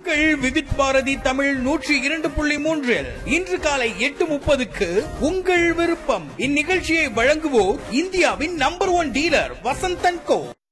உங்கள் விவித் பாரதி தமிழ் 102.3 இன்று காலை 8:30க்கு உங்கள் விருப்பம். இந்நிகழ்ச்சியை வழங்குவோர் இந்தியாவின் நம்பர் 1 டீலர் வசந்த் & கோ.